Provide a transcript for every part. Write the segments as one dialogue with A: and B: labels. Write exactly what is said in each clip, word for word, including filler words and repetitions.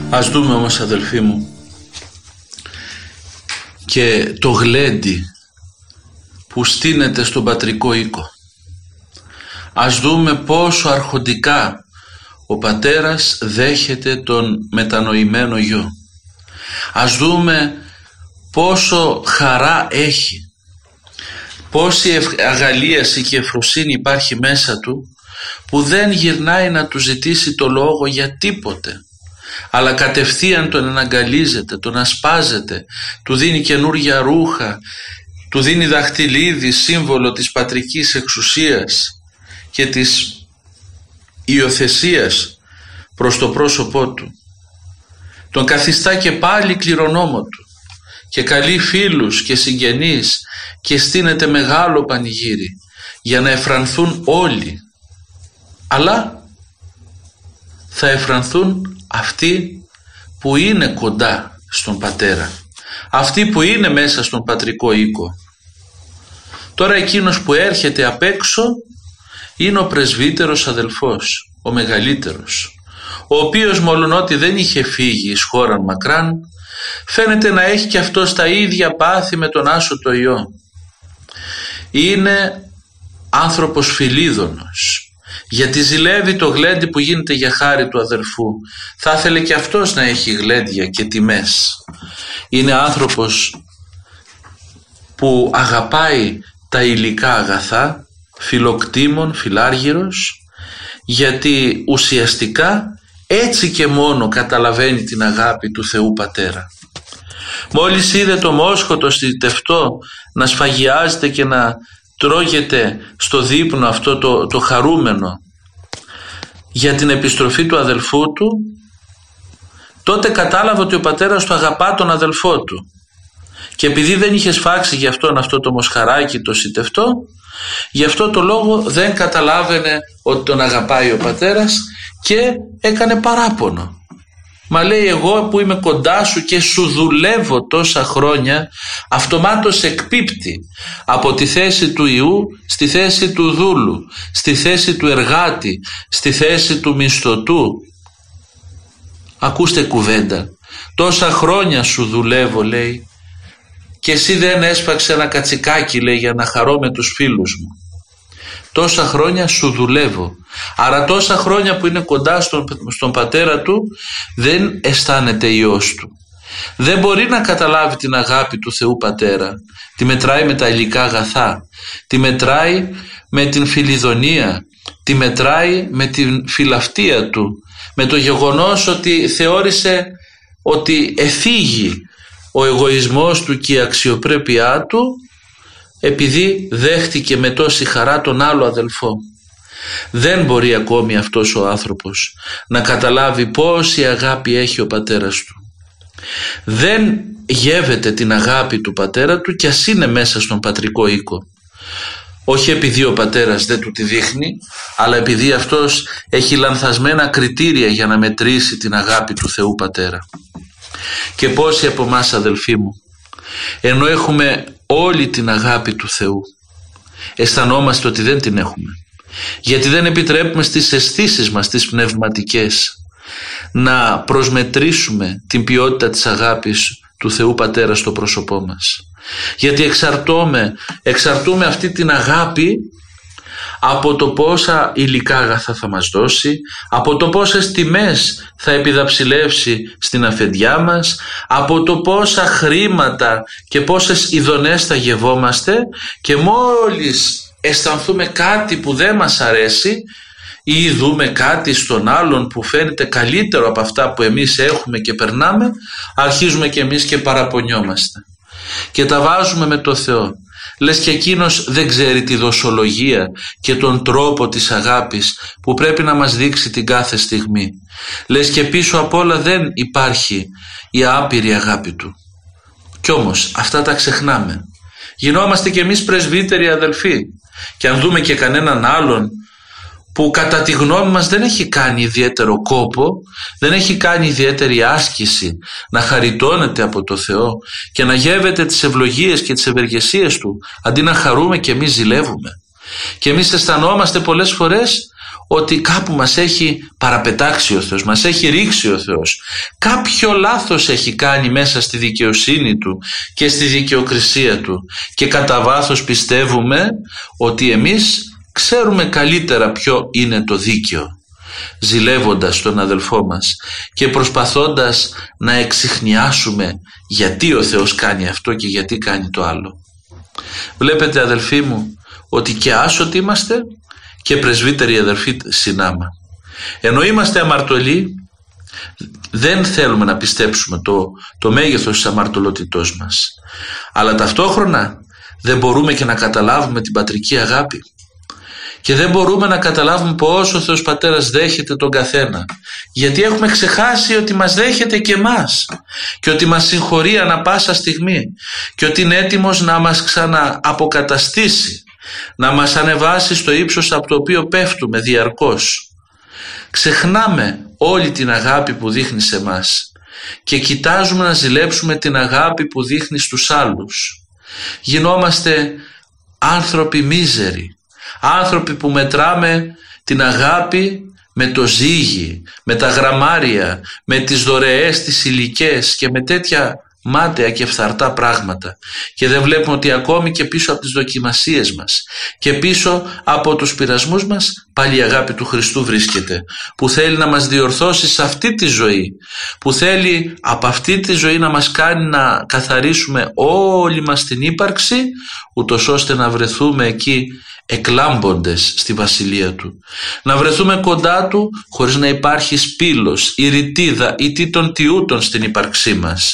A: Ας δούμε όμως, αδελφοί μου, και το γλέντι που στείνεται στον πατρικό οίκο. Ας δούμε πόσο αρχοντικά ο πατέρας δέχεται τον μετανοημένο γιο. Ας δούμε πόσο χαρά έχει, πόση αγαλίαση και ευφροσύνη υπάρχει μέσα του, που δεν γυρνάει να του ζητήσει το λόγο για τίποτε, αλλά κατευθείαν τον αναγκαλίζεται, τον ασπάζεται, του δίνει καινούργια ρούχα, του δίνει δαχτυλίδι, σύμβολο της πατρικής εξουσίας και της υιοθεσίας προς το πρόσωπό του. Τον καθιστά και πάλι κληρονόμο του και καλεί φίλους και συγγενείς και στείνεται μεγάλο πανηγύρι για να εφρανθούν όλοι, αλλά θα εφρανθούν αυτοί που είναι κοντά στον πατέρα, αυτοί που είναι μέσα στον πατρικό οίκο. Τώρα εκείνος που έρχεται απ' έξω είναι ο πρεσβύτερος αδελφός, ο μεγαλύτερος, ο οποίος μολονότι δεν είχε φύγει εις χώραν μακράν, φαίνεται να έχει και αυτός τα ίδια πάθη με τον άσωτο Υιό. Είναι άνθρωπος φιλίδωνος, γιατί ζηλεύει το γλέντι που γίνεται για χάρη του αδερφού. Θα ήθελε και αυτός να έχει γλέντια και τιμές. Είναι άνθρωπος που αγαπάει τα υλικά αγαθά, φιλοκτήμων, φιλάργυρος, γιατί ουσιαστικά έτσι και μόνο καταλαβαίνει την αγάπη του Θεού Πατέρα. Μόλις είδε το μόσχοτο στη τευτό να σφαγιάζεται και να τρώγεται στο δείπνο αυτό το, το χαρούμενο για την επιστροφή του αδελφού του, τότε κατάλαβε ότι ο πατέρας του αγαπά τον αδελφό του, και επειδή δεν είχε σφάξει γι' αυτόν αυτό το μοσχαράκι το σιτευτό, γι' αυτό το λόγο δεν καταλάβαινε ότι τον αγαπάει ο πατέρας και έκανε παράπονο. Μα λέει, εγώ που είμαι κοντά σου και σου δουλεύω τόσα χρόνια, αυτομάτως εκπίπτει από τη θέση του Ιού στη θέση του δούλου, στη θέση του εργάτη, στη θέση του μισθωτού. Ακούστε κουβέντα, τόσα χρόνια σου δουλεύω, λέει, και εσύ δεν έσπαξε ένα κατσικάκι, λέει, για να χαρώ με τους φίλους μου. Τόσα χρόνια σου δουλεύω. Άρα τόσα χρόνια που είναι κοντά στον, στον πατέρα του δεν αισθάνεται Υιός του. Δεν μπορεί να καταλάβει την αγάπη του Θεού Πατέρα. Τη μετράει με τα υλικά αγαθά, τη μετράει με την φιλιδονία, τη μετράει με την φιλαυτία του, με το γεγονός ότι θεώρησε ότι εφήγει ο εγωισμός του και η αξιοπρέπειά του, επειδή δέχτηκε με τόση χαρά τον άλλο αδελφό. Δεν μπορεί ακόμη αυτός ο άνθρωπος να καταλάβει πόση αγάπη έχει ο πατέρας του. Δεν γεύεται την αγάπη του πατέρα του κι ας είναι μέσα στον πατρικό οίκο. Όχι επειδή ο πατέρας δεν του τη δείχνει, αλλά επειδή αυτός έχει λανθασμένα κριτήρια για να μετρήσει την αγάπη του Θεού Πατέρα. Και πόσοι από εμάς, αδελφοί μου, ενώ έχουμε όλη την αγάπη του Θεού, αισθανόμαστε ότι δεν την έχουμε, γιατί δεν επιτρέπουμε στις αισθήσεις μας, τις πνευματικές, να προσμετρήσουμε την ποιότητα της αγάπης του Θεού Πατέρα στο πρόσωπό μας. Γιατί εξαρτώμε, εξαρτούμε αυτή την αγάπη από το πόσα υλικά αγαθά θα μας δώσει, από το πόσες τιμές θα επιδαψιλεύσει στην αφεντιά μας, από το πόσα χρήματα και πόσες ειδονές θα γευόμαστε, και μόλις αισθανθούμε κάτι που δεν μας αρέσει ή δούμε κάτι στον άλλον που φαίνεται καλύτερο από αυτά που εμείς έχουμε και περνάμε, αρχίζουμε και εμείς και παραπονιόμαστε και τα βάζουμε με το Θεό. Λες και εκείνος δεν ξέρει τη δοσολογία και τον τρόπο της αγάπης που πρέπει να μας δείξει την κάθε στιγμή. Λες και πίσω απ' όλα δεν υπάρχει η άπειρη αγάπη του. Κι όμως αυτά τα ξεχνάμε. Γινόμαστε κι εμείς πρεσβύτεροι αδελφοί, και αν δούμε και κανέναν άλλον που κατά τη γνώμη μας δεν έχει κάνει ιδιαίτερο κόπο, δεν έχει κάνει ιδιαίτερη άσκηση να χαριτώνεται από το Θεό και να γεύεται τις ευλογίες και τις ευεργεσίες Του, αντί να χαρούμε και εμείς ζηλεύουμε. Και εμείς αισθανόμαστε πολλές φορές ότι κάπου μας έχει παραπετάξει ο Θεός, μας έχει ρίξει ο Θεός. Κάποιο λάθος έχει κάνει μέσα στη δικαιοσύνη Του και στη δικαιοκρισία Του και κατά βάθος πιστεύουμε ότι εμείς ξέρουμε καλύτερα ποιο είναι το δίκαιο, ζηλεύοντας τον αδελφό μας και προσπαθώντας να εξιχνιάσουμε γιατί ο Θεός κάνει αυτό και γιατί κάνει το άλλο. Βλέπετε αδελφοί μου ότι και άσωτοι είμαστε και πρεσβύτεροι αδελφοί συνάμα. Ενώ είμαστε αμαρτωλοί, δεν θέλουμε να πιστέψουμε το, το μέγεθος της αμαρτωλότητός μας, αλλά ταυτόχρονα δεν μπορούμε και να καταλάβουμε την πατρική αγάπη και δεν μπορούμε να καταλάβουμε πως ο Θεός Πατέρας δέχεται τον καθένα, γιατί έχουμε ξεχάσει ότι μας δέχεται και εμάς και ότι μας συγχωρεί ανα πάσα στιγμή και ότι είναι έτοιμος να μας ξανααποκαταστήσει, να μας ανεβάσει στο ύψος από το οποίο πέφτουμε διαρκώς. Ξεχνάμε όλη την αγάπη που δείχνει σε μας και κοιτάζουμε να ζηλέψουμε την αγάπη που δείχνει στους άλλους. Γινόμαστε άνθρωποι μίζεροι, άνθρωποι που μετράμε την αγάπη με το ζύγι, με τα γραμμάρια, με τις δωρεές, τις υλικές και με τέτοια μάταια και φθαρτά πράγματα, και δεν βλέπουμε ότι ακόμη και πίσω από τις δοκιμασίες μας και πίσω από τους πειρασμούς μας πάλι η αγάπη του Χριστού βρίσκεται, που θέλει να μας διορθώσει σε αυτή τη ζωή, που θέλει από αυτή τη ζωή να μας κάνει να καθαρίσουμε όλη μας την ύπαρξη, ούτως ώστε να βρεθούμε εκεί εκλάμποντες στη βασιλεία Του, να βρεθούμε κοντά Του χωρίς να υπάρχει σπήλος ή ρητίδα ή τι των τιούτων στην ύπαρξή μας.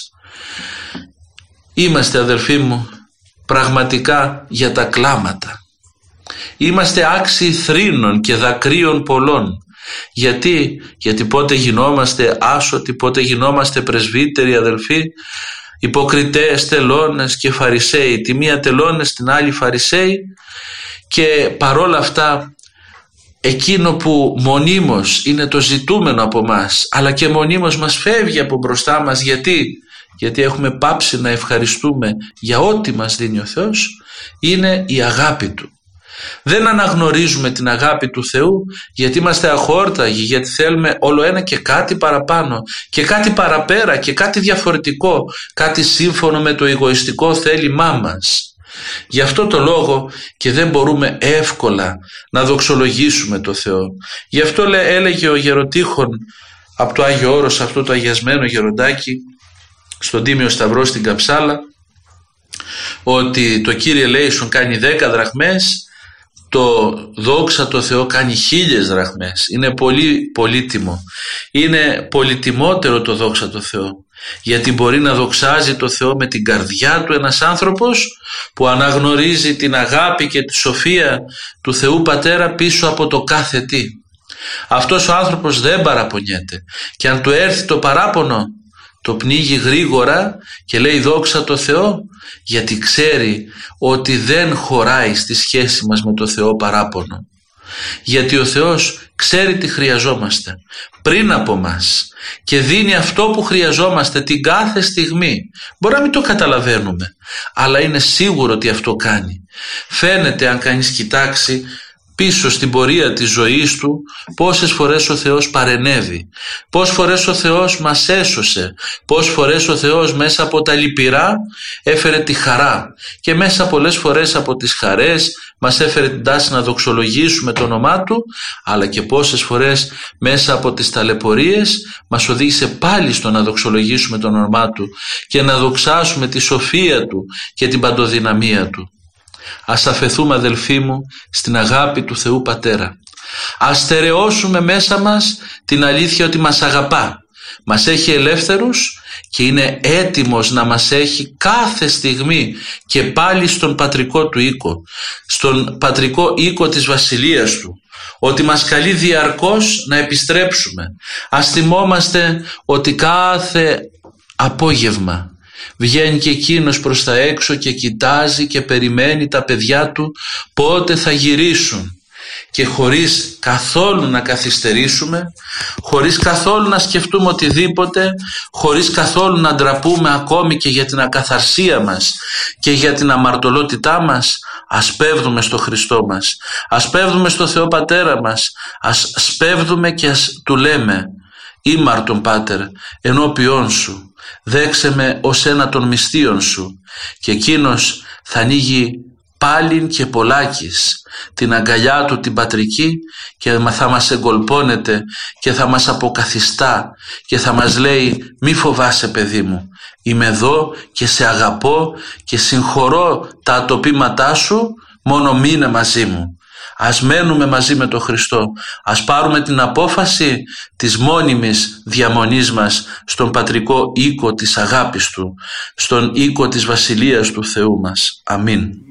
A: Είμαστε αδελφοί μου πραγματικά για τα κλάματα. Είμαστε άξιοι θρήνων και δακρύων πολλών. Γιατί, γιατί πότε γινόμαστε άσωτοι, πότε γινόμαστε πρεσβύτεροι αδελφοί, υποκριτές, τελώνες και φαρισαίοι, τη μία τελώνες την άλλη φαρισαίοι, και παρόλα αυτά εκείνο που μονίμως είναι το ζητούμενο από μας, αλλά και μονίμως μας φεύγει από μπροστά μας, γιατί γιατί έχουμε πάψει να ευχαριστούμε για ό,τι μας δίνει ο Θεός, είναι η αγάπη Του. Δεν αναγνωρίζουμε την αγάπη του Θεού γιατί είμαστε αχόρταγοι, γιατί θέλουμε όλο ένα και κάτι παραπάνω και κάτι παραπέρα και κάτι διαφορετικό, κάτι σύμφωνο με το εγωιστικό θέλημά μας. Γι' αυτό το λόγο και δεν μπορούμε εύκολα να δοξολογήσουμε το Θεό. Γι' αυτό έλεγε ο Γεροτήχων από το Άγιο Όρος, αυτό το αγιασμένο γεροντάκι, στον Τίμιο Σταυρό στην Καψάλα, ότι το Κύριε Λέησον κάνει δέκα δραχμές, το δόξα το Θεό κάνει χίλιες δραχμές. Είναι πολύ πολύτιμο, είναι πολυτιμότερο το δόξα το Θεό, γιατί μπορεί να δοξάζει το Θεό με την καρδιά του ένας άνθρωπος που αναγνωρίζει την αγάπη και τη σοφία του Θεού Πατέρα πίσω από το κάθε τι. Αυτός ο άνθρωπος δεν παραπονιέται, και αν του έρθει το παράπονο το πνίγει γρήγορα και λέει δόξα το Θεό, γιατί ξέρει ότι δεν χωράει στη σχέση μας με το Θεό παράπονο. Γιατί ο Θεός ξέρει τι χρειαζόμαστε πριν από μας και δίνει αυτό που χρειαζόμαστε την κάθε στιγμή. Μπορεί να μην το καταλαβαίνουμε, αλλά είναι σίγουρο ότι αυτό κάνει. Φαίνεται αν κανείς κοιτάξει πίσω στην πορεία της ζωής του πόσες φορές ο Θεός παρενέβη, πόσες φορές ο Θεός μας έσωσε, πόσες φορές ο Θεός μέσα από τα λυπηρά έφερε τη χαρά, και μέσα πολλές φορές από τις χαρές μας έφερε την τάση να δοξολογήσουμε το όνομά Του, αλλά και πόσες φορές μέσα από τις ταλαιπωρίες μας οδήγησε πάλι στο να δοξολογήσουμε το όνομά Του και να δοξάσουμε τη σοφία Του και την παντοδυναμία Του. Ας αφεθούμε αδελφοί μου στην αγάπη του Θεού Πατέρα. Ας στερεώσουμε μέσα μας την αλήθεια ότι μας αγαπά, μας έχει ελεύθερους και είναι έτοιμος να μας έχει κάθε στιγμή και πάλι στον πατρικό Του οίκο, στον πατρικό οίκο της βασιλείας Του, ότι μας καλεί διαρκώς να επιστρέψουμε. Ας θυμόμαστε ότι κάθε απόγευμα βγαίνει και εκείνος προς τα έξω και κοιτάζει και περιμένει τα παιδιά του πότε θα γυρίσουν, και χωρίς καθόλου να καθυστερήσουμε, χωρίς καθόλου να σκεφτούμε οτιδήποτε, χωρίς καθόλου να ντραπούμε ακόμη και για την ακαθαρσία μας και για την αμαρτωλότητά μας, Ας σπέβδουμε στο Χριστό μας, ας σπέβδουμε στο Θεό Πατέρα μας, ας σπέβδουμε και ας του λέμε «Ήμαρτον Πάτερ ενώπιόν σου, δέξε με ως ένα των μυστίων σου», και εκείνος θα ανοίγει πάλιν και πολλάκις την αγκαλιά του την πατρική και θα μας εγκολπώνεται και θα μας αποκαθιστά και θα μας λέει «Μη φοβάσαι παιδί μου, είμαι εδώ και σε αγαπώ και συγχωρώ τα ατοπήματά σου, μόνο μείνε μαζί μου». Ας μένουμε μαζί με τον Χριστό, ας πάρουμε την απόφαση της μόνιμης διαμονής μας στον πατρικό οίκο της αγάπης Του, στον οίκο της Βασιλείας του Θεού μας. Αμήν.